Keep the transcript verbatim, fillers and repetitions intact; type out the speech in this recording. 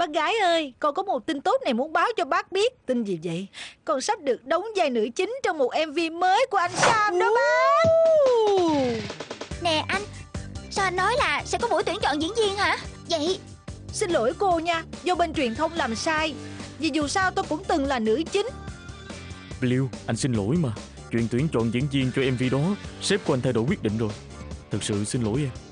Bác gái ơi, con có một tin tốt này muốn báo cho bác biết. Tin gì vậy? Con sắp được đóng vai nữ chính trong một em vê mới của anh Sam đó bác. Nè anh, sao anh nói là sẽ có buổi tuyển chọn diễn viên hả? Vậy Xin lỗi cô nha, do bên truyền thông làm sai. Vì dù sao tôi cũng từng là nữ chính. Blue, anh xin lỗi mà. Chuyện tuyển chọn diễn viên cho em vê đó, sếp của anh thay đổi quyết định rồi. Thật sự xin lỗi em.